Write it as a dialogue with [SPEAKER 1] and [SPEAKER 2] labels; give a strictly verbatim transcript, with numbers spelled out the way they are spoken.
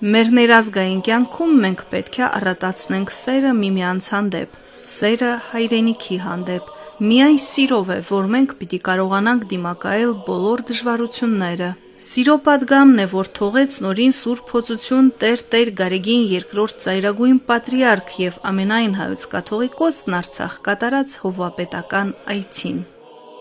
[SPEAKER 1] Մեր ներազգային կյանքում մենք պետք է առատացնենք սերը միմյանց հանդեպ, սերը հայրենիքի հանդեպ։ Միայն սիրով է, որ մենք պիտի կարողանանք դիմակայել բոլոր դժվարությունները։ Սիրո պատգամն է, որ թողեց նորին Սուրբ Հոծություն Տեր-Տեր Գարեգին երկրորդ ծայրագույն պատրիարք և ամենայն հայոց կաթողիկոսն Արցախ կատարած հովվապետական այցին։